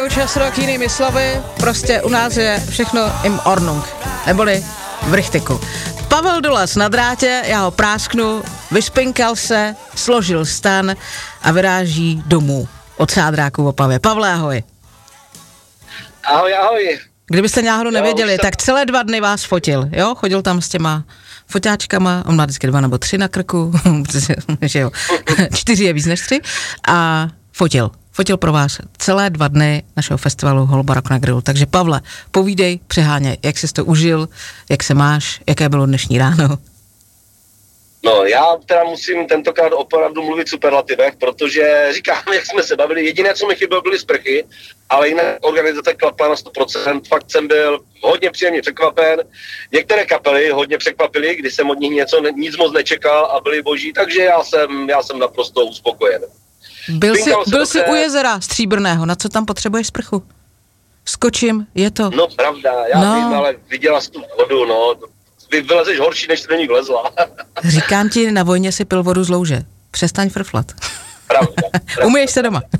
Čas rok jinými slovy, prostě u nás je všechno im Ordnung, neboli v richtiku. Pavel Dolas na drátě, já ho prásknu, vyspinkal se, složil stan a vyráží domů od Sádráků v Opavě. Pavle, ahoj. Ahoj, ahoj. Kdybyste náhodou nevěděli, tak celé 2 dny vás fotil, jo? Chodil tam s těma foťáčkama, on má vždycky 2 nebo 3 na krku, že jo, 4 je víc než 3 a fotil pro vás celé 2 dny našeho festivalu Holba Rock na grilu. Takže Pavle, povídej, přeháněj, jak jsi to užil, jak se máš, jaké bylo dnešní ráno? No, já teda musím tentokrát opravdu mluvit v superlativech, protože říkám, jak jsme se bavili, jediné, co mi chybělo, byly sprchy, ale jinak organizace klapla na 100%, fakt jsem byl hodně příjemně překvapen. Některé kapely hodně překvapily, když jsem od nich nic moc nečekal a byli boží, takže já jsem naprosto uspokojen. Byl jsi u jezera Stříbrného, na co tam potřebuješ sprchu? Skočím, je to. No pravda, já vím, ale viděla jsi tu vodu, no. Vylezeš horší, než jsi do ní vlezla. Říkám ti, na vojně si pil vodu z louže. Přestaň frflat. Pravda. Umyješ se doma.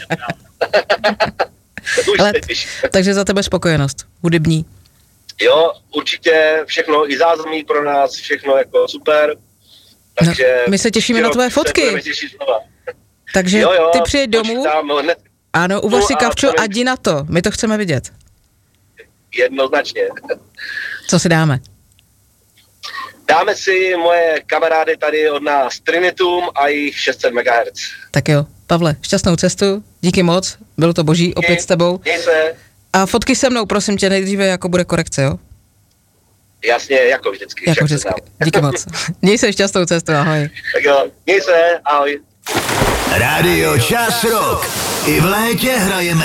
Ale, takže za tebe spokojenost, hudební. Jo, určitě všechno, i zázemí pro nás, všechno jako super. Takže my se těšíme na tvoje fotky. Takže jo, ty přijeď domů, ano, uvař si kavčo a jdi na to, my to chceme vidět. Jednoznačně. Co si dáme? Dáme si moje kamarády tady od nás Trinitum a jich 600 MHz. Tak jo, Pavle, šťastnou cestu, díky moc, bylo to boží, opět s tebou. Měj se. A fotky se mnou, prosím tě, nejdříve jako bude korekce, jo? Jasně, jako vždycky. Jako vždycky, díky moc. Měj se, šťastnou cestu, ahoj. Tak jo, měj se, ahoj. Rádio Čas Rock. I v létě hrajeme